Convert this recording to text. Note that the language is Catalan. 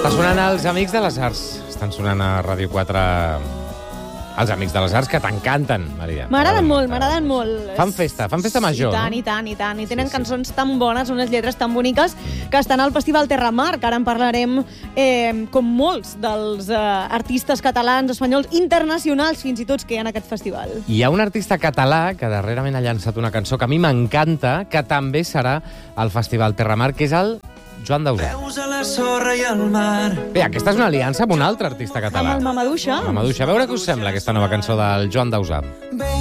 Està sonant els Amics de les Arts. Estan sonant a Ràdio 4 els Amics de les Arts, que t'encanten, Maria. M'agraden molt. Fan festa major, I tant. I tenen cançons tan bones, unes lletres tan boniques, que estan al Festival Terramar, que ara en parlarem, com molts dels artistes catalans, espanyols, internacionals, fins i tot, que hi ha en aquest festival. Hi ha un artista català que darrerament ha llançat una cançó que a mi m'encanta, que també serà al Festival Terramar, que és el Joan Dausà. Bé, aquesta és una aliança amb un altre artista català. Amb el Mamaduixa. A veure què us sembla aquesta nova cançó del Joan Dausà.